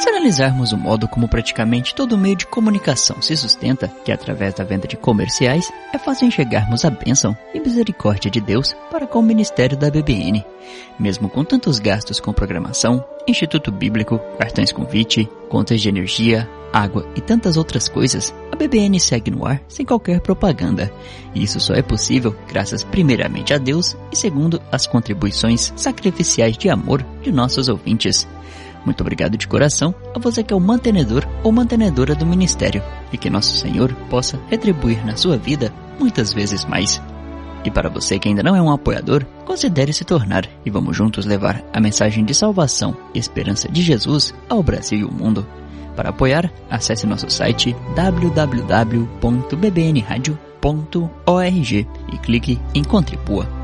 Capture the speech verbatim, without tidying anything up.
Se analisarmos o modo como praticamente todo meio de comunicação se sustenta, que através da venda de comerciais, é fácil enxergarmos a bênção e misericórdia de Deus para com o ministério da B B N. Mesmo com tantos gastos com programação, Instituto Bíblico, cartões convite, contas de energia, água e tantas outras coisas, a B B N segue no ar sem qualquer propaganda. E isso só é possível graças primeiramente a Deus e segundo as contribuições sacrificiais de amor de nossos ouvintes. Muito obrigado de coração a você que é o mantenedor ou mantenedora do ministério e que nosso Senhor possa retribuir na sua vida muitas vezes mais. E para você que ainda não é um apoiador, considere se tornar e vamos juntos levar a mensagem de salvação e esperança de Jesus ao Brasil e ao mundo. Para apoiar, acesse nosso site w w w ponto b b n radio ponto org e clique em Contribua.